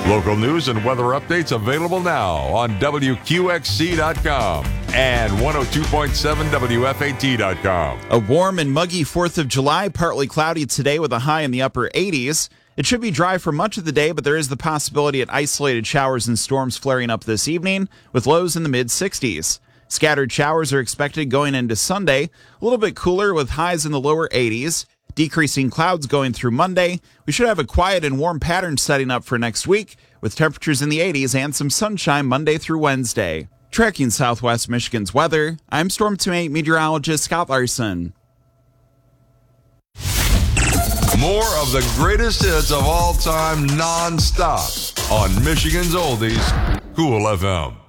Local news and weather updates available now on WQXC.com and 102.7 WFAT.com. A warm and muggy 4th of July, partly cloudy today with a high in the upper 80s. It should be dry for much of the day, but there is the possibility of isolated showers and storms flaring up this evening with lows in the mid-60s. Scattered showers are expected going into Sunday, a little bit cooler with highs in the lower 80s. Decreasing clouds going through Monday. We should have a quiet and warm pattern setting up for next week with temperatures in the 80s and some sunshine Monday through Wednesday. Tracking Southwest Michigan's weather, I'm Storm Team 8 meteorologist Scott Larson. More of the greatest hits of all time non-stop on Michigan's Oldies, Cool FM.